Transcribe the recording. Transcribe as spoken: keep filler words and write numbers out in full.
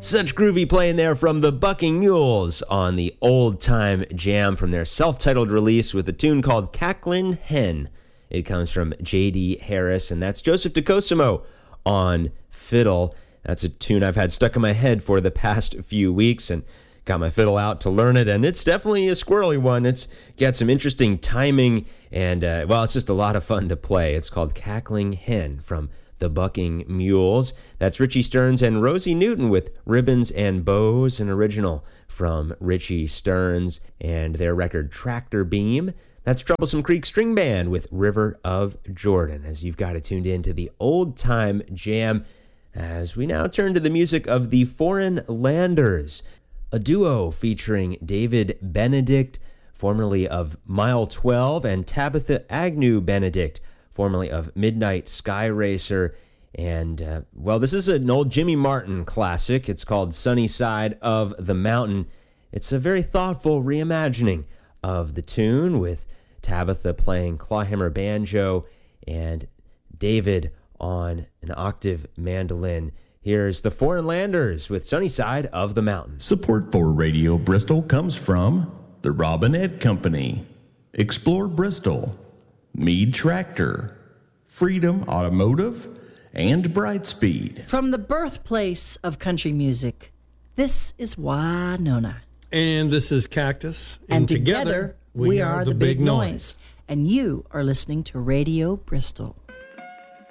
Such groovy playing there from the Bucking Mules on the Old Time Jam from their self-titled release with a tune called Cacklin' Hen. It comes from J D Harris, and that's Joseph DeCosimo on fiddle. That's a tune I've had stuck in my head for the past few weeks, and got my fiddle out to learn it, and it's definitely a squirrely one. It's got some interesting timing, and, uh, well, it's just a lot of fun to play. It's called Cackling Hen from the Bucking Mules. That's Richie Stearns and Rosie Newton with Ribbons and Bows, an original from Richie Stearns and their record Tractor Beam. That's Troublesome Creek String Band with River of Jordan, as you've got it tuned in to the Old Time Jam, as we now turn to the music of the Foreign Landers, a duo featuring David Benedict, formerly of Mile twelve, and Tabitha Agnew Benedict, formerly of Midnight Sky Racer. And, uh, well, this is an old Jimmy Martin classic. It's called Sunny Side of the Mountain. It's a very thoughtful reimagining of the tune, with Tabitha playing clawhammer banjo and David on an octave mandolin. Here's the Foreign Landers with Sunny Side of the Mountain. Support for Radio Bristol comes from the Robinette Company, Explore Bristol, Mead Tractor, Freedom Automotive, and Brightspeed. From the birthplace of country music, this is Winona. And this is Cactus. And, and together, together, we, we are, are the, the Big Noise. Noise. And you are listening to Radio Bristol.